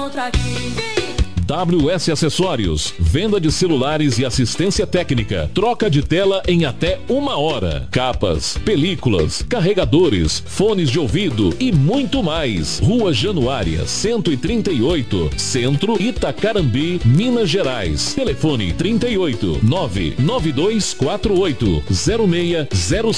encontra aqui. WS Acessórios, venda de celulares e assistência técnica, troca de tela em até 1 hora, capas, películas, carregadores, fones de ouvido e muito mais. Rua Januária, 138, Centro, Itacarambi, Minas Gerais. Telefone 38 99248 0605.